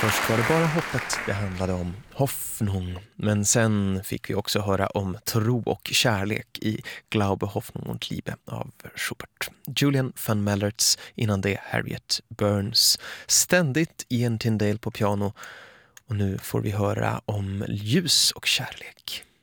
Först var det bara hoppet det handlade om, Hoffnung. Men sen fick vi också höra om tro och kärlek i Glaube, Hoffnung und Liebe av Schubert. Julian van Mellertz, innan det Harriet Burns. Ständigt Ian Tyndale på piano. Och nu får vi höra om ljus och kärlek.